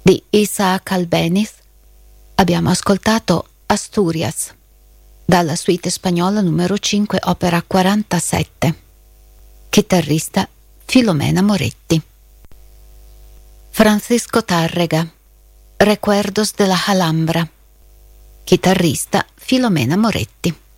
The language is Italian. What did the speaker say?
Di Isaac Albéniz abbiamo ascoltato Asturias, dalla suite spagnola numero 5, opera 47. Chitarrista Filomena Moretti. Francisco Tárrega, Recuerdos de la Alhambra. Chitarrista Filomena Moretti.